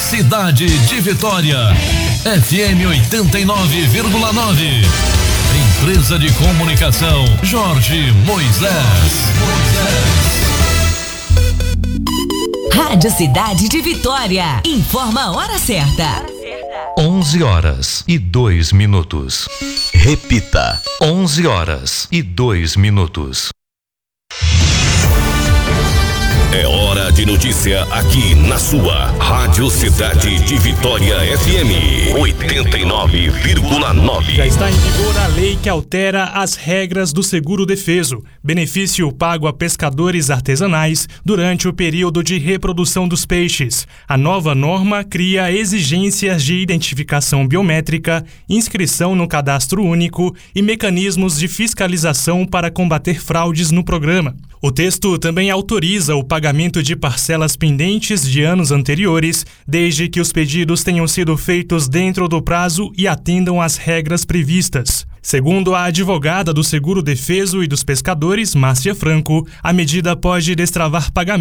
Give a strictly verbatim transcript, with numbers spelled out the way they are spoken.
Cidade de Vitória, F M oitenta e nove vírgula nove. Empresa de Comunicação Jorge Moisés. Rádio Cidade de Vitória. Informa a hora certa. onze horas e dois minutos. Repita. onze horas e dois minutos. É hora de notícia aqui na sua Rádio Cidade de Vitória F M oitenta e nove vírgula nove. Já está em vigor a lei que altera as regras do seguro-defeso, benefício pago a pescadores artesanais durante o período de reprodução dos peixes. A nova norma cria exigências de identificação biométrica, inscrição no cadastro único e mecanismos de fiscalização para combater fraudes no programa. O texto também autoriza o pagamento de parcelas pendentes de anos anteriores, desde que os pedidos tenham sido feitos dentro do prazo e atendam às regras previstas. Segundo a advogada do Seguro-Defeso e dos Pescadores, Márcia Franco, a medida pode destravar pagamentos